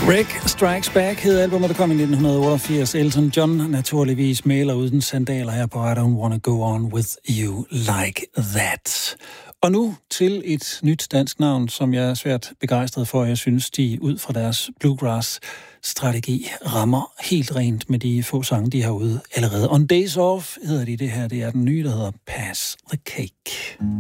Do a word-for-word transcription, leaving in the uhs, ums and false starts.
Rick Strikes Back hed albumet, der kom i nitten otteogfirs. Elton John naturligvis maler uden sandaler her på I Don't Wanna Go On With You Like That. Og nu til et nyt dansk navn, som jeg er svært begejstret for. Jeg synes, de ud fra deres bluegrass-strategi rammer helt rent med de få sange, de har ude allerede. On Days Off hedder de det her. Det er den nye, der hedder Pass the Cake.